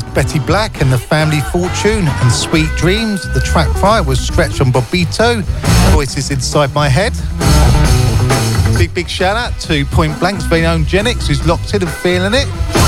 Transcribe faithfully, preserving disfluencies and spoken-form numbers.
Betty Black and the Family Fortune and Sweet Dreams. The track prior was Stretch and Bobbito, Voices Inside My Head. Big, big shout out to Point Blank's very own Genix, who's locked in and feeling it.